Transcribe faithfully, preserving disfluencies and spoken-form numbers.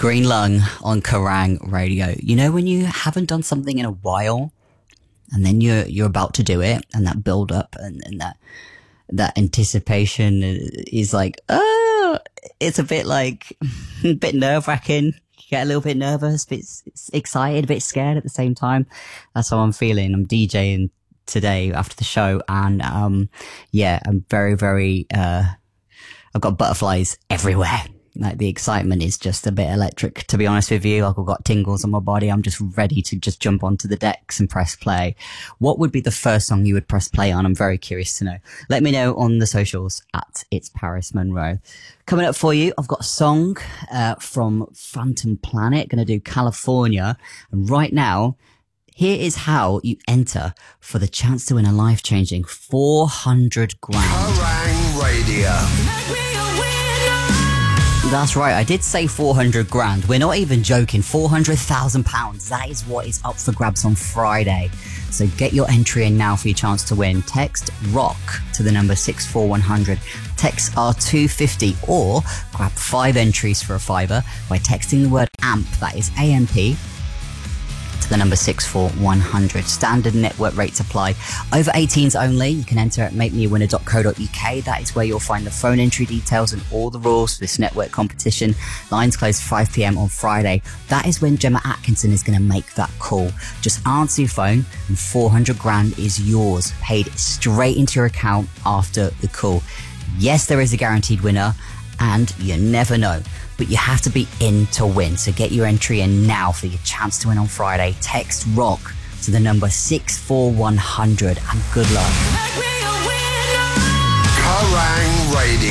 Green Lung on Kerrang Radio. You know when you haven't done something in a while and then you're you're about to do it, and that build up and, and that that anticipation is like, oh, it's a bit like a bit nerve wracking. You get a little bit nervous, a bit excited, a bit scared at the same time. That's how I'm feeling. I'm DJing today after the show, and um yeah, I'm very very uh I've got butterflies everywhere. Like, the excitement is just a bit electric, to be honest with you. Like, I've got tingles on my body. I'm just ready to just jump onto the decks and press play. What would be the first song you would press play on? I'm very curious to know. Let me know on the socials at It's Paris Monroe. Coming up for you, I've got a song uh, from Phantom Planet. Going to do California. And right now, here is how you enter for the chance to win a life-changing four hundred grand. Kerrang Radio. That's right, I did say four hundred grand. We're not even joking. four hundred thousand pounds. That is what is up for grabs on Friday. So get your entry in now for your chance to win. Text ROCK to the number six four one hundred. Texts are two fifty, or grab five entries for a fiver by texting the word AMP, that is A M P, to the number six four one hundred. Standard network rates apply. Over eighteens only. You can enter at make me a winner dot co dot uk. That is where you'll find the phone entry details and all the rules for this network competition. Lines close five p.m. on Friday. That is when Gemma Atkinson is going to make that call. Just answer your phone and four hundred grand is yours, paid straight into your account after the call. Yes, there is a guaranteed winner, and you never know. But you have to be in to win. So get your entry in now for your chance to win on Friday. Text ROCK to the number six four one hundred, and good luck. Kerrang Radio.